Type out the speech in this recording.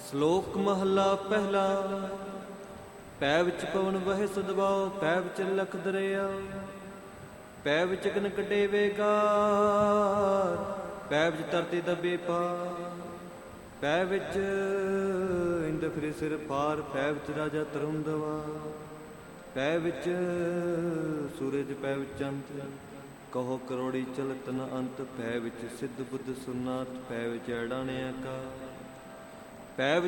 ਸ਼ਲੋਕ ਮਹੱਲਾ ਪਹਿਲਾ। ਪੈ ਵਿੱਚ ਪਵਨ ਵਹੇ ਸਦਵਾਓ, ਪੈ ਵਿੱਚ ਲਖ ਦਰਿਆ, ਪੈ ਵਿੱਚ ਗਨ ਕੱਢੇ ਵੇਗਾਰ, ਪੈ ਵਿੱਚ ਧਰਤੀ ਦੱਬੇ ਪਾਰ, ਪੈ ਵਿੱਚ ਇੰਦ ਫਿਰੇ ਸਿਰ ਪਾਰ, ਪੈ ਵਿੱਚ ਰਾਜਾ ਤਰੁਣ ਦਵਾ, ਪੈ ਵਿੱਚ ਸੂਰਜ, ਪੈ ਵਿੱਚ ਅੰਤ, ਕਹੋ ਕਰੋੜੀ ਚਲਤ ਨ ਅੰਤ, ਪੈ ਵਿੱਚ ਸਿੱਧ ਬੁੱਧ ਸੁਨਾਤ, ਪੈ ਵਿੱਚ ਅਡਾਣਿਆ ਕਾ, ਪੈ ਵਿੱਚ